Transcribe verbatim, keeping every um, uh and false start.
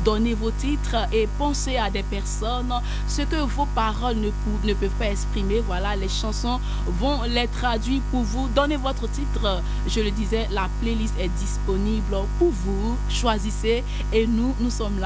donnez vos titres et pensez à des personnes, ce que vos paroles ne, ne peuvent pas exprimer. Voilà, les chansons vont les traduire pour vous. Donnez votre titre. Je le disais, la playlist est disponible pour vous. Choisissez et nous, nous sommes là.